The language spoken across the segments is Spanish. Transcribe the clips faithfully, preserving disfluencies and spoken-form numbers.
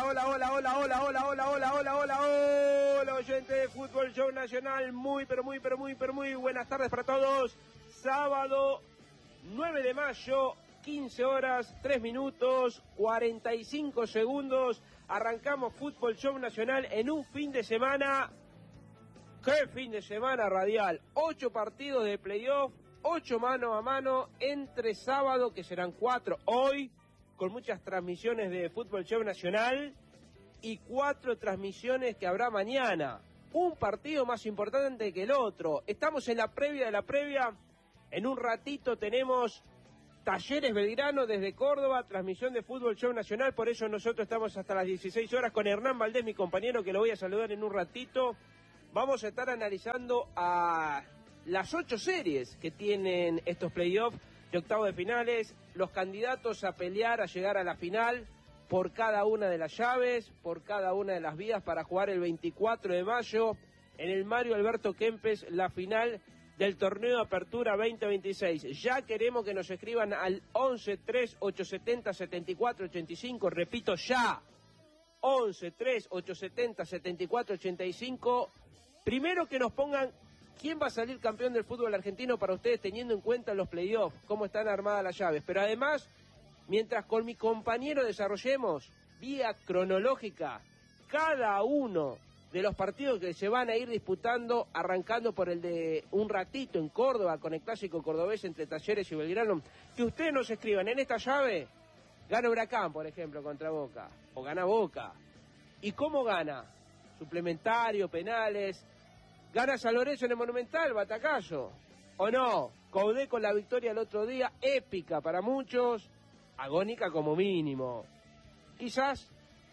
hola, hola, hola, hola, hola, hola, hola, hola, hola, hola, oyente de Fútbol Show Nacional. Muy, pero muy, pero muy, pero muy buenas tardes para todos. Sábado nueve de mayo, quince horas, tres minutos, cuarenta y cinco segundos. Arrancamos Fútbol Show Nacional en un fin de semana. ¡Qué fin de semana radial! Ocho partidos de playoff, ocho mano a mano entre sábado, que serán cuatro hoy, con muchas transmisiones de Fútbol Show Nacional y cuatro transmisiones que habrá mañana. Un partido más importante que el otro. Estamos en la previa de la previa. En un ratito tenemos Talleres Belgrano desde Córdoba, transmisión de Fútbol Show Nacional. Por eso nosotros estamos hasta las dieciséis horas con Hernán Valdés, mi compañero, que lo voy a saludar en un ratito. Vamos a estar analizando a las ocho series que tienen estos playoffs de octavos de finales, los candidatos a pelear, a llegar a la final por cada una de las llaves, por cada una de las vías para jugar el veinticuatro de mayo en el Mario Alberto Kempes, la final del torneo de apertura veinte veintiséis. Ya queremos que nos escriban al once tres ocho siete cero siete cuatro ocho cinco, repito ya, once tres ocho siete cero siete cuatro ocho cinco. Primero que nos pongan quién va a salir campeón del fútbol argentino para ustedes, teniendo en cuenta los playoffs, cómo están armadas las llaves. Pero además, mientras con mi compañero desarrollemos vía cronológica cada uno de los partidos que se van a ir disputando, arrancando por el de un ratito en Córdoba, con el clásico cordobés entre Talleres y Belgrano, que ustedes nos escriban en esta llave. Gana Huracán, por ejemplo, contra Boca, o gana Boca. ¿Y cómo gana? Suplementario, penales. ¿Gana San Lorenzo en el Monumental, batacazo? ¿O no? Caudé con la victoria el otro día, épica para muchos, agónica como mínimo. Quizás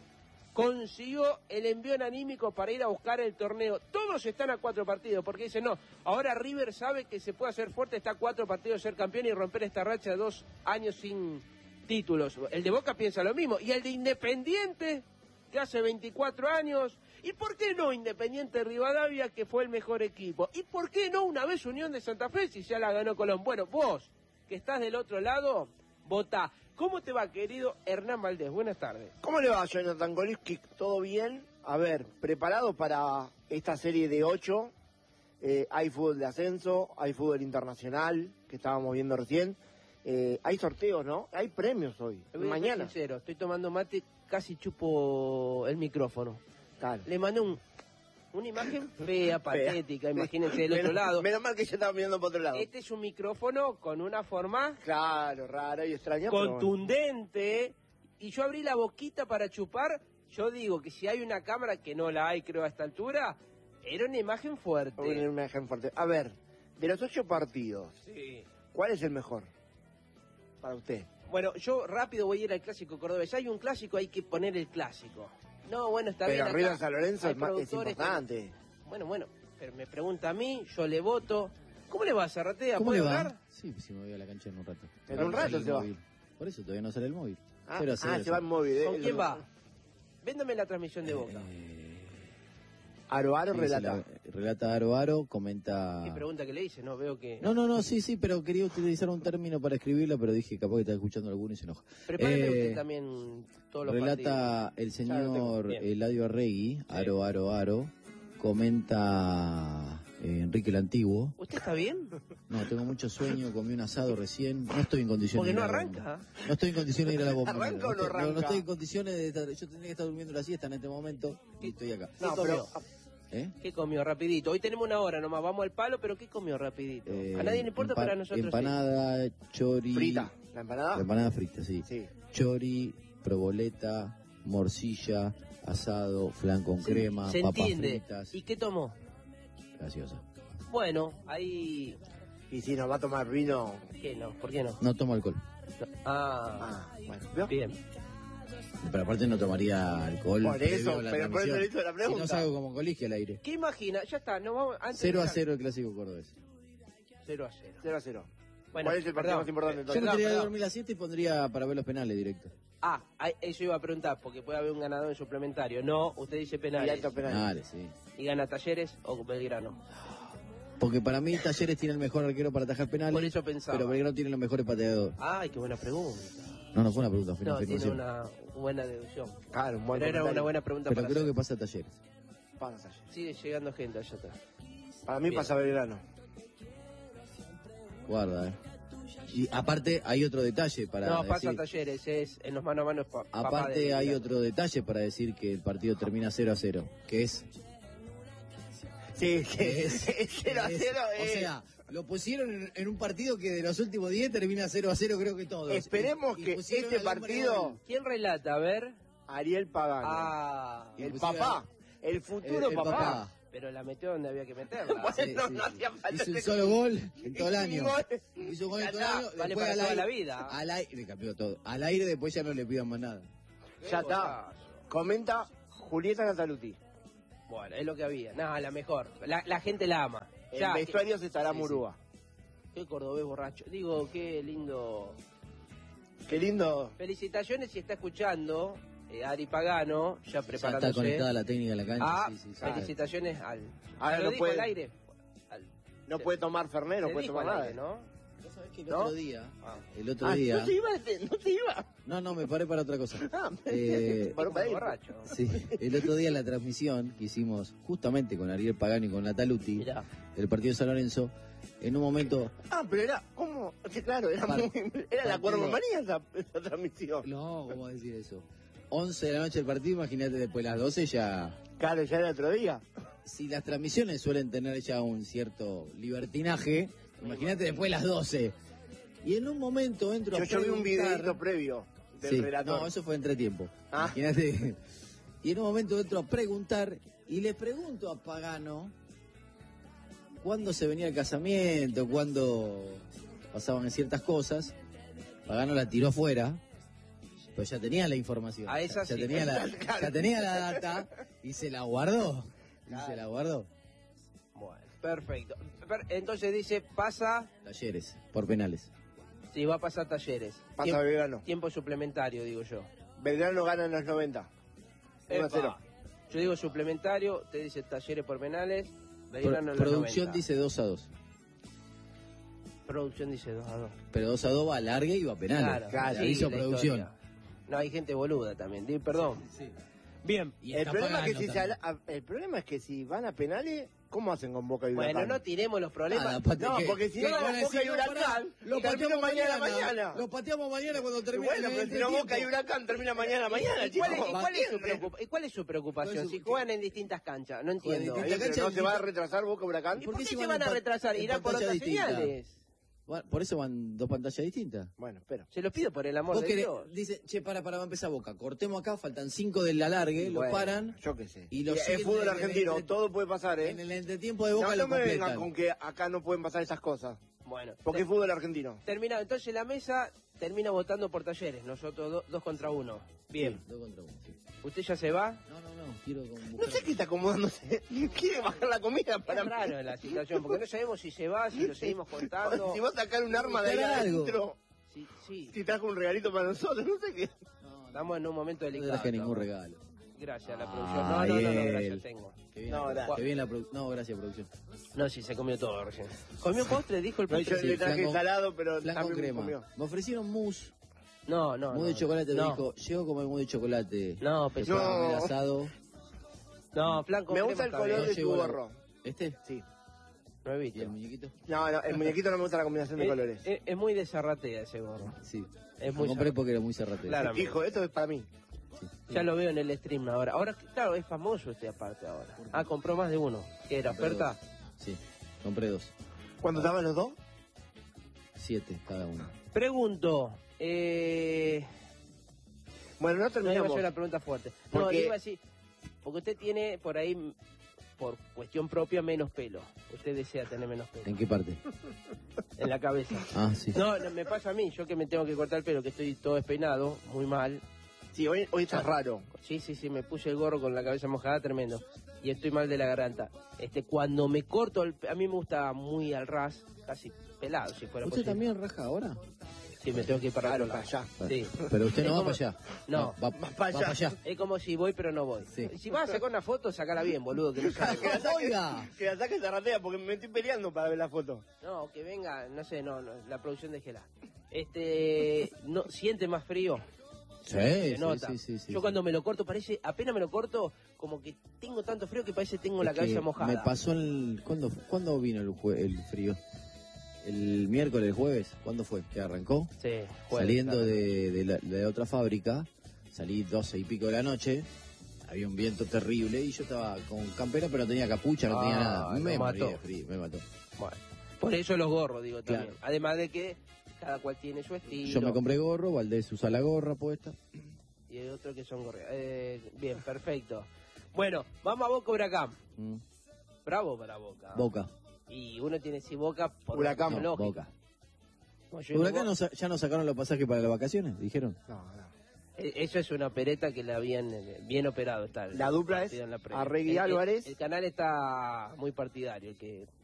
consiguió el envío anímico para ir a buscar el torneo. Todos están a cuatro partidos, porque dicen, no, ahora River sabe que se puede hacer fuerte, está a cuatro partidos de ser campeón y romper esta racha de dos años sin títulos. El de Boca piensa lo mismo. Y el de Independiente, que hace veinticuatro años... ¿Y por qué no Independiente Rivadavia, que fue el mejor equipo? ¿Y por qué no una vez Unión de Santa Fe, si ya la ganó Colón? Bueno, vos, que estás del otro lado, votá. ¿Cómo te va, querido Hernán Valdés? Buenas tardes. ¿Cómo le va, Jonathan Golisky? ¿Todo bien? A ver, preparado para esta serie de ocho. Eh, hay fútbol de ascenso, hay fútbol internacional, que estábamos viendo recién. Eh, hay sorteos, ¿no? Hay premios hoy, mañana. Soy sincero, estoy tomando mate, casi chupo el micrófono. Claro. Le mandé un, una imagen fea, patética, imagínense del otro lado. Menos mal que ya estaba mirando por otro lado. Este es un micrófono con una forma... Claro, rara y extraña. Contundente. Bueno. Y yo abrí la boquita para chupar. Yo digo que si hay una cámara, que no la hay creo a esta altura, era una imagen fuerte. Una imagen fuerte. A ver, de los ocho partidos, sí, ¿cuál es el mejor para usted? Bueno, yo rápido voy a ir al clásico cordobés. Hay un clásico, hay que poner el clásico. No, bueno, está pero bien. Pero arriba San Lorenzo es, más, es importante. Que... Bueno, bueno, pero me pregunta a mí, yo le voto. ¿Cómo le va, Zarratea? ¿Cómo le va? Hablar? Sí, sí me voy a la cancha en un rato. En un rato se va. Por eso todavía no sale el móvil. Ah, cero a cero, ah se va el móvil. ¿Con eh, quién lo... va? Véndame la transmisión de Boca. Eh... Aro Aro sí, relata. La, relata Aro Aro, comenta... ¿Qué pregunta que le hice? No, veo que... No, no, no, sí, sí, pero quería utilizar un término para escribirlo, pero dije, capaz que está escuchando alguno y se enoja. Prepáreme eh, usted también todos los relata partidos. El señor Eladio Arregui, sí. Aro Aro Aro, comenta eh, Enrique el Antiguo. ¿Usted está bien? No, tengo mucho sueño, comí un asado recién, no estoy en condiciones... Porque no arranca. No estoy en condiciones de ir a la bomba. ¿Arranca no, o no estoy, arranca? No, no estoy en condiciones de estar, yo tendría que estar durmiendo la siesta en este momento y estoy acá. ¿Qué No, comió? pero... ¿Eh? ¿Qué comió? Rapidito. Hoy tenemos una hora nomás, vamos al palo, pero ¿qué comió rapidito? Eh, a nadie le importa, empa pero a nosotros empanada, sí. chori... Frita. ¿La empanada? La empanada frita, sí. Sí. Chori, proboleta, morcilla, asado, flan con Se, crema, se papas entiende. fritas. ¿Y qué tomó? Gaseosa. Bueno, ahí... Y si nos va a tomar vino... ¿Qué no? ¿Por qué no? No tomo alcohol. No. Ah, Ah, bueno. ¿Vio? bien. Pero aparte no tomaría alcohol. Por eso, previo a la pero por eso transmisión. le hizo la pregunta. Si no salgo como colegio al aire. ¿Qué imagina? Ya está, no vamos... Antes cero de a cero el clásico cordobés. cero a cero. cero a cero. Bueno, ¿Cuál es el partido perdón. más importante Yo entonces? no Perdón, quería perdón. dormir a las siete y pondría para ver los penales directos. Ah, eso iba a preguntar, porque puede haber un ganador en suplementario. No, usted dice penales. Directo penal. Penales, sí. ¿Y gana Talleres o Belgrano? Porque para mí Talleres tiene el mejor arquero para atajar penales. Por eso pensaba. Pero Belgrano tiene los mejores pateadores. Ay, qué buena pregunta. No, no fue una pregunta, fue una No, tiene afirmación. una buena deducción. Claro, un buen Pero era comentario. una buena pregunta Pero para creo hacer. que pasa a Talleres. Pasa allá. Sigue llegando gente allá atrás. Para mí Bien. pasa Belgrano. Guarda, eh. Y aparte hay otro detalle para No, pasa decir... Talleres, es en los mano a mano. es pa- papá Aparte de hay Belgrano. otro detalle para decir que el partido termina cero a cero, que es... Sí, que es cero a que es- cero. O eh. sea, lo pusieron en, en un partido que de los últimos diez termina cero a cero, creo que todos. Esperemos Y- y que pusieron este al hombre partido- gol. ¿Quién relata? A ver. Ariel Pagano. Ah, el inclusive- papá. El El- futuro el papá. papá. pero la metió donde había que meterla. Bueno, Sí, no, sí, no sí. hacía falta. Hizo un hacer- solo gol en todo el Hizo un año. gol. Hizo un gol en Ya todo el está. año. Vale después para al toda aire- la vida. Al aire, le cambió todo. Al aire después ya no le pidan más nada. Ya está. Comenta Julieta Nataluti. Bueno, es lo que había. Nada, la mejor. La, la gente la ama. El Ya, vestuario se estará sí, Murúa. Qué, qué cordobés borracho. Digo, qué lindo. Qué lindo. Felicitaciones si está escuchando eh, Ari Pagano, ya Ya preparándose. está conectada la técnica de la cancha. Ah, sí, sí, sí. felicitaciones al. Ahora ¿Lo no dijo puede- al aire? Al- No puede tomar Fernet, no se puede dijo tomar al nada. aire, ¿no? Vos sabés que el ¿No? otro día, Ah. el otro Ah, día, no te iba, este- no te iba. no, no, me paré para otra cosa. Ah, Eh, paró para ir. borracho. Sí, el otro día en la transmisión que hicimos justamente con Ariel Pagano y con Nataluti, Mirá. el partido de San Lorenzo, en un momento, Ah, pero era, ¿cómo? Sí, claro, era Par- muy, era la partido- cuervomanía esa, esa transmisión. no, ¿cómo decir eso? once de la noche del partido, imagínate después las doce ya... Claro, ya era otro día. Si las transmisiones suelen tener ya un cierto libertinaje, imagínate después las doce. Y en un momento entro Yo, a yo vi un preguntar- videito previo del Sí, relator. no, eso fue entretiempo. Ah. Imagínate. Y en un momento entro a preguntar y le pregunto a Pagano cuándo se venía el casamiento, cuándo pasaban ciertas cosas. Pagano la tiró fuera, pero ya tenía la información. A esa ya, sí. tenía la, ya tenía la data y se la guardó. Y se la guardó. Bueno, perfecto. Per- Entonces dice, pasa, Talleres, por penales. sí, va a pasar Talleres. Pasa Tiempo, Belgrano. tiempo suplementario, digo yo. Belgrano gana en los noventa. uno a Epa. cero. Yo digo suplementario, te dice Talleres por penales. Pro- Belgrano en los producción noventa. dice dos a dos. Producción dice dos a dos. Pero dos a dos va a larga y va a penales. Claro, Claro, sí, hizo la producción. historia. No, hay gente boluda también, di perdón. Bien. Y El está problema, es que pagando si se también. ala- el problema es que si van a penales, ¿cómo hacen con Boca y Huracán? Bueno, no tiremos los problemas. Nada, pate- No, ¿qué- porque si qué no, van a Boca y decir? No, Huracán, pará, lo termina pateamos mañana, mañana, mañana. Lo pateamos mañana cuando Y termine bueno, el pero si no Boca y entretiempo. Huracán termina mañana, mañana, ¿Y cuál, es, chicos. y cuál es su ¿Entienden? preocupa- y cuál es su preocupación? ¿Cuál es su- Si juegan en distintas canchas, no entiendo. distintas Ahí, pero cancha ¿no y se va a distinta- retrasar Boca Huracán? ¿Y por ¿Por qué qué se si van van a en pa- retrasar? en Irán por pantalla otras distinta? señales. Bueno, por eso van dos pantallas distintas. Bueno, espera. Se los pido por el amor Vos de querés, Dios. dice, che, para, para, va a empezar Boca. Cortemos acá, faltan cinco del alargue, lo Bueno, paran. Yo qué sé. Y lo es siguen fútbol en el argentino, entre- todo puede pasar, ¿eh? En el entretiempo de No, Boca no lo me vengan completan. con que acá no pueden pasar esas cosas. Bueno, Porque es te- fútbol argentino. termina, entonces la mesa termina votando por Talleres, nosotros do- dos contra uno. Bien. Sí, dos contra uno, sí. ¿Usted ya se va? No, no, no, quiero con No sé qué está acomodándose. Quiere bajar la comida para Es raro la situación, porque no sabemos si se va, si lo seguimos contando. Si va a sacar un arma de ahí Buscar algo. adentro. Sí, sí. Si trajo un regalito para nosotros, no sé qué. No, Estamos en un momento no te delicado. traje ningún regalo. Gracias a la Ah, producción. No, no, no, no, Ariel. gracias, tengo. Qué bien, No, la, gracias. qué bien la produ- No, gracias, producción. No, sí, se comió todo recién. ¿Comió postre? Dijo el No, postre. yo Sí, le traje flan con- salado, pero Flan con también me crema. comió. Me ofrecieron mousse. No, no, mousse no. de chocolate, me no. dijo, llego como el mousse de chocolate. No, Después pesado. No. comer asado. No, flan con Me crema gusta el está color bien. de tu Llevo la- gorro. ¿Este? Sí. No he ¿Y visto. el muñequito? No, no, el muñequito no me gusta la combinación de Es- colores. Es, es muy de zarratea ese gorro. Sí. Es Lo muy compré zarra- porque era muy cerratero. Claro. Hijo, esto es para mí. Ya lo veo en el stream ahora. Ahora, claro, es famoso este aparte ahora. Ah, compró más de uno. ¿Qué era? Compré ¿Oferta? dos. Sí, compré dos. ¿Cuándo estaban los dos? Siete cada uno. Pregunto, eh... Bueno, no No iba a terminamos. hacer una pregunta fuerte. No, Porque- le iba a decir, porque usted tiene por ahí, por cuestión propia, menos pelo. Usted desea tener menos pelo ¿En qué parte? en la cabeza. Ah, sí. No, no, me pasa a mí, yo que me tengo que cortar el pelo, que estoy todo despeinado, muy mal. Sí, hoy, hoy estás raro. Sí, sí, sí, me puse el gorro con la cabeza mojada, tremendo. Y estoy mal de la garganta. Este, cuando me corto, el, pe- a mí me gusta muy al ras, casi pelado, si fuera ¿Usted posible. también raja ahora? Sí, me tengo que ir para Claro, otro para lado. allá. Sí. Pero usted Es no va como- para allá. No, va, va va para para allá. allá. Es como si voy pero no voy. Sí. Si vas a sacar una foto, sacala bien, boludo, que no sabes. Que la saque- Oiga. Que la saque esa ratea porque me estoy peleando para ver la foto. No, que venga, no sé, no, no la producción de Gela. Este, no, ¿siente más frío? Sí, Se sí, nota. sí, sí, sí, Yo sí. cuando me lo corto, parece, apenas me lo corto, como que tengo tanto frío que parece que tengo la Es cabeza que mojada. Me pasó el... ¿Cuándo, ¿cuándo vino el, jue- el frío? ¿El miércoles, el jueves? ¿Cuándo fue? ¿Que arrancó? Sí, jueves, Saliendo claro. de, de, la, de otra fábrica, salí doce y pico de la noche, había un viento terrible y yo estaba con campera pero no tenía capucha, no tenía Ah, nada. lo Me morí mató. de frío, me mató. Bueno, por eso los gorros, digo, también. Claro. Además de que cada cual tiene su estilo. Yo me compré gorro, Valdés usa la gorra puesta. Y hay otros que son gorros. Eh, bien, perfecto. Bueno, vamos a Boca Huracán. Mm. Bravo para Boca. Boca. Y uno tiene si Boca por Huracán. una No, lógica. Boca. Como yo digo, ¿Huracán Bo- no sa- ya no sacaron los pasajes para las vacaciones? Dijeron. No, no. Eh, Eso es una opereta que la habían eh, bien operado. Está el La dupla es partido en la previa. Arregui El- el- Álvarez. El, canal está muy partidario, el que